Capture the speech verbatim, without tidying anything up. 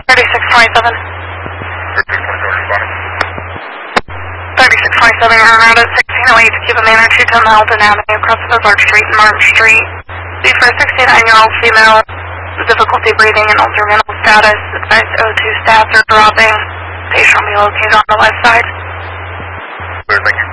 thirty-six twenty-seven. thirty-six twenty-seven, you're on route at sixteen oh eight to Cuba Manor, two ten Malden Avenue, across Ozark Street and Martin Street. Be for a sixty-nine-year-old female, difficulty breathing and altered mental status. Advice O two staff are dropping. Patient will be located on the left side. Clear, thank you.